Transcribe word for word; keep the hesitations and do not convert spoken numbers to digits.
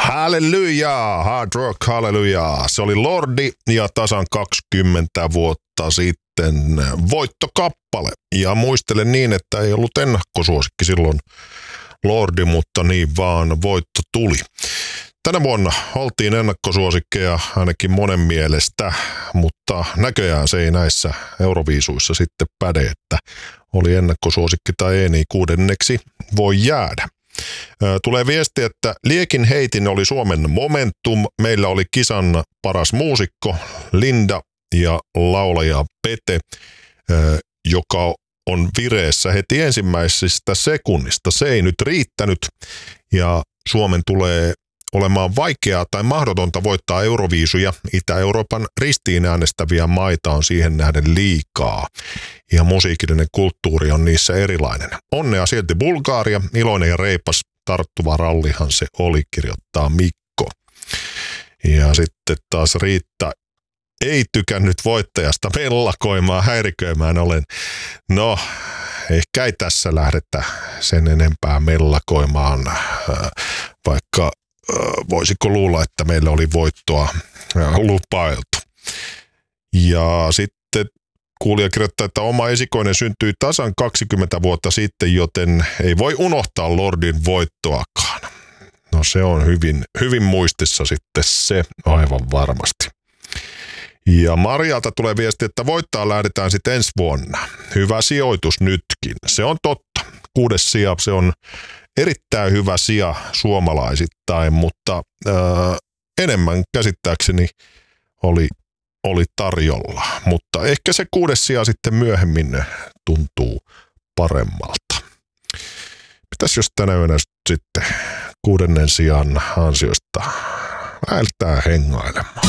Hallelujah, hard rock, hallelujah. Se oli Lordi ja tasan kaksikymmentä vuotta sitten voittokappale. Ja muistelen niin, että ei ollut ennakkosuosikki silloin Lordi, mutta niin vaan voitto tuli. Tänä vuonna oltiin ennakkosuosikkeja ainakin monen mielestä, mutta näköjään se ei näissä Euroviisuissa sitten päde, että oli ennakkosuosikki tai ei, niin kuudenneksi voi jäädä. Tulee viesti, että Liekin heitin oli Suomen Momentum. Meillä oli kisan paras muusikko Linda ja laulaja Pete, joka on vireessä heti ensimmäisestä sekunnista. Se ei nyt riittänyt ja Suomen tulee olemaan vaikeaa tai mahdotonta voittaa Euroviisuja. Itä-Euroopan ristiin äänestäviä maita on siihen nähden liikaa ja musiikillinen kulttuuri on niissä erilainen. Onnea silti Bulgaria, iloinen ja reipas tarttuva rallihan se oli, kirjoittaa Mikko. Ja sitten taas Riitta ei tykännyt voittajasta mellakoimaan, häiriköimään olen. No, ehkä ei tässä lähdetä sen enempää mellakoimaan, vaikka voisiko luulla, että meillä oli voittoa lupailtu. Ja sitten kuulija kirjoittaa, että oma esikoinen syntyi tasan kaksikymmentä vuotta sitten, joten ei voi unohtaa Lordin voittoakaan. No se on hyvin, hyvin muistissa sitten se aivan varmasti. Ja Marjalta tulee viesti, että voittaa lähdetään sitten ensi vuonna. Hyvä sijoitus nytkin. Se on totta. Kuudes sija, se on erittäin hyvä sija suomalaisittain, mutta ää, enemmän käsittääkseni oli, oli tarjolla. Mutta ehkä se kuudes sija sitten myöhemmin tuntuu paremmalta. Mitäs jos tänä yönä sitten kuudennen sijan ansiosta lähdetään hengailemaan?